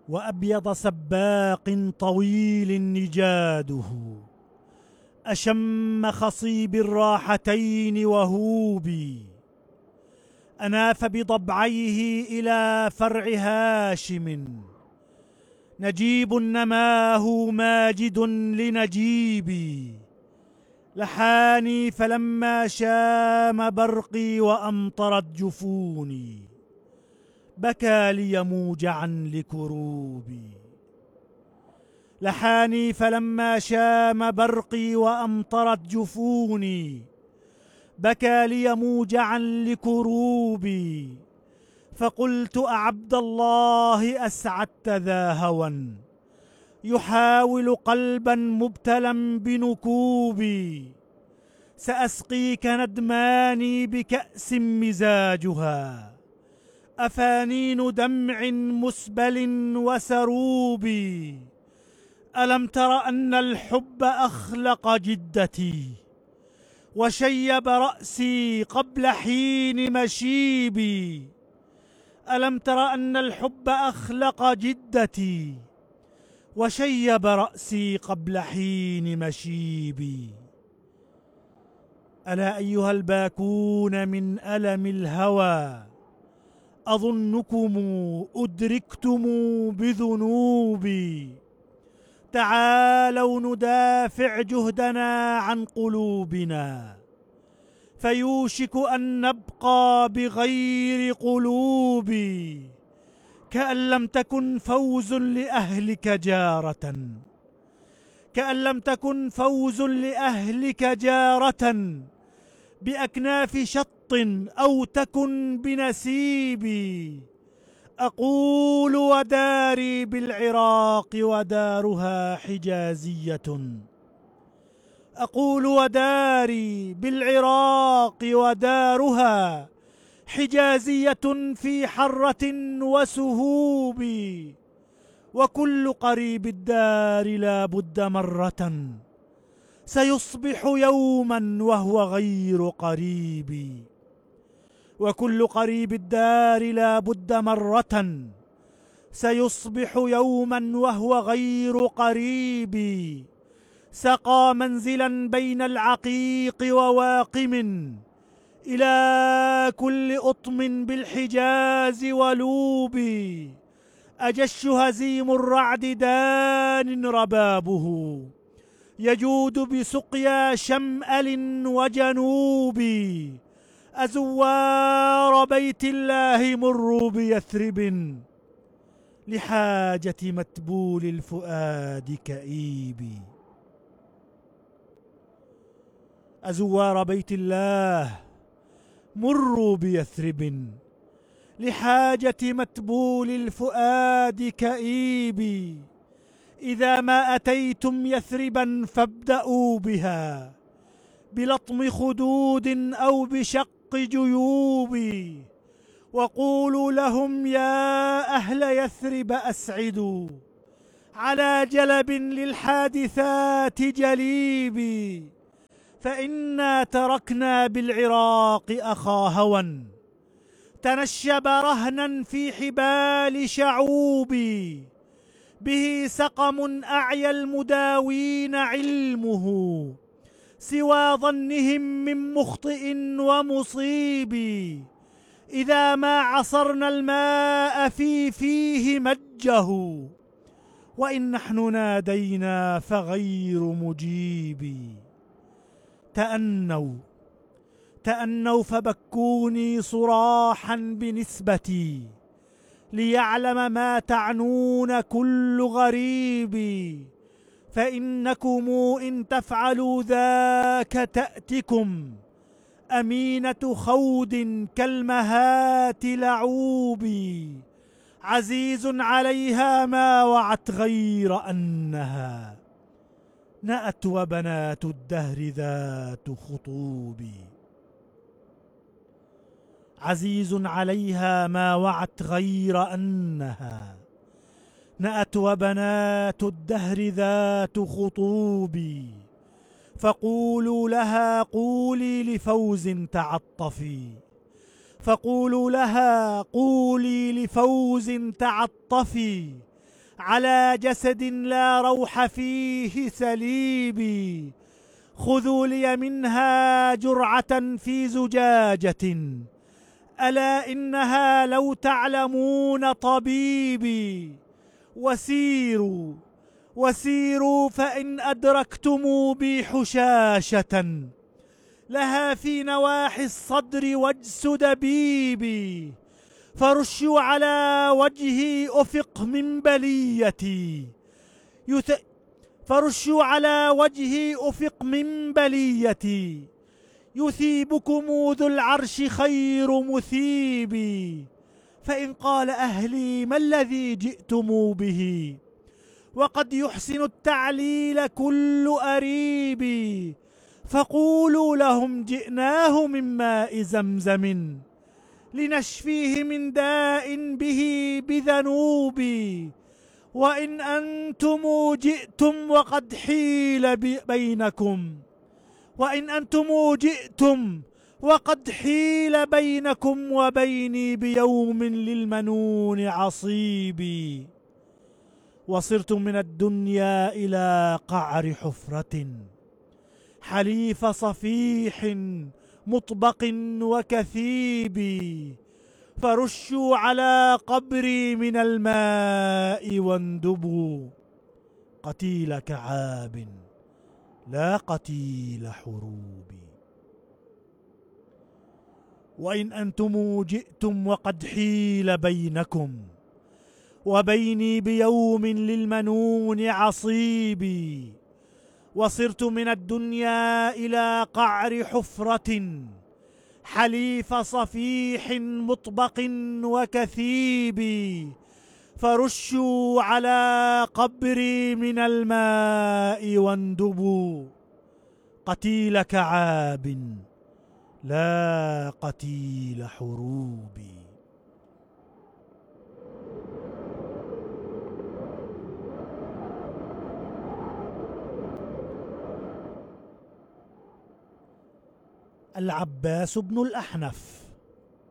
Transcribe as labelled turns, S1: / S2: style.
S1: وأبيض سباق طويل نجاده، أشم خصيب الراحتين وهوبي، أناف بضبعيه إلى فرع هاشم، نجيب نماه ماجد لنجيبي، لحاني فلما شام برقي وأمطرت جفوني، بكى لي موجعا لكروبي. لحاني فلما شام برقي وأمطرت جفوني، بكى لي موجعا لكروبي، فقلت أعبد الله أسعدت ذا هوى، يحاول قلبا مبتلا بنكوبي، سأسقيك ندماني بكأس مزاجها، أفانين دمع مسبل وسروبي. ألم تر أن الحب أخلق جدتي، وشيب رأسي قبل حين مشيبي. ألم تر أن الحب أخلق جدتي، وشيب رأسي قبل حين مشيبي. ألا أيها الباكون من ألم الهوى، أظنكم أدركتم بذنوبي، تعالوا ندافع جهدنا عن قلوبنا، فيوشك أن نبقى بغير قلوب. كأن لم تكن فوز لأهلك جارة، كأن لم تكن فوز لأهلك جارة بأكناف شط أو تكن بنسيبي. أقول وداري بالعراق ودارها حجازية، أقول وداري بالعراق ودارها حجازية في حرة وسهوب. وكل قريب الدار لا بد مرة سيصبح يوما وهو غير قريب. وكل قريب الدار لا بد مرة سيصبح يوما وهو غير قريب. سقى منزلا بين العقيق وواقم، إلى كل أطم بالحجاز ولوب. أجش هزيم الرعد دان ربابه، يجود بسقيا شمأل وجنوب. أزوار بيت الله مروا بيثرب، لحاجة متبول الفؤاد كئيب. أزوار بيت الله مروا بيثرب، لحاجة متبول الفؤاد كئيب. إذا ما أتيتم يثربا فابدأوا بها، بلطم خدود أو بشق جيوب. وقولوا لهم يا أهل يثرب أسعدوا، على جلب للحادثات جليب. فإنا تركنا بالعراق أخا هوى، تنشب رهنا في حبال شعوب. به سقم أعيا المداوين علمه، سوى ظنهم من مخطئ ومصيب. إذا ما عصرنا الماء فيه مجه، وإن نحن نادينا فغير مجيب. تأنوا فبكوني صراحا بنسبتي، ليعلم ما تعنون كل غريب. فإنكم إن تفعلوا ذاك تأتكم أمينة خود كالمهات لعوب. عزيز عليها ما وعت غير أنها نأت وبنات الدهر ذات خطوب. عزيز عليها ما وعت غير أنها نأت وبنات الدهر ذات خطوب. فقولوا لها قولي لفوز تعطفي، فقولوا لها قولي لفوز تعطفي. على جسد لا روح فيه سليبي. خذوا لي منها جرعة في زجاجة، ألا إنها لو تعلمون طبيبي. وسيروا وسيروا فإن أدركتم بي حشاشة لها في نواحي الصدر وجس دبيبي، فرشوا على وجهي أفق من بليتي فرشوا على وجهي أفق من بليتي، يثيبكم ذو العرش خير مثيبي. فإن قال أهلي ما الذي جئتم به، وقد يحسن التعليل كل أريبي، فقولوا لهم جئناه من ماء زمزم لنشفيه من داء به بذنوبي. وإن أنتم جئتم وقد حيل بينكم وبيني بيوم للمنون عصيبي. وصرتم من الدنيا إلى قعر حفرة حليف صفيح مطبق وكثيب، فرشوا على قبري من الماء واندبوا قتيل كعاب لا قتيل حروب. وإن أنتم جئتم وقد حيل بينكم وبيني بيوم للمنون عصيبي، وصرت من الدنيا إلى قعر حفرة حليف صفيح مطبق وكثيب، فرشوا على قبري من الماء واندبوا قتيل كعاب لا قتيل حروب. العباس بن الأحنف